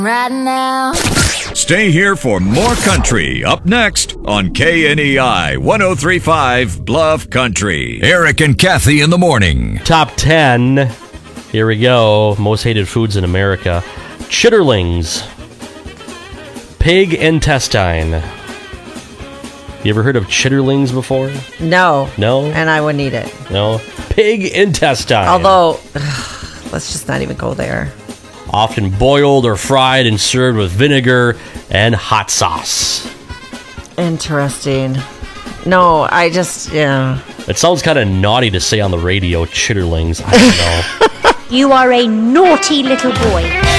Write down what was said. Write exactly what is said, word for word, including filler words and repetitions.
Right now. Stay here for more country. Up next on K N E I one oh three point five Bluff Country. Eric and Kathy in the morning. Top ten. Here we go. Most hated foods in America. Chitterlings. Pig intestine. You ever heard of chitterlings before? No. No? And I wouldn't eat it. No. Pig intestine. Although, ugh, let's just not even go there. Often boiled or fried and served with vinegar and hot sauce. Interesting. No, I just, yeah. It sounds kind of naughty to say on the radio, chitterlings. I don't know. You are a naughty little boy.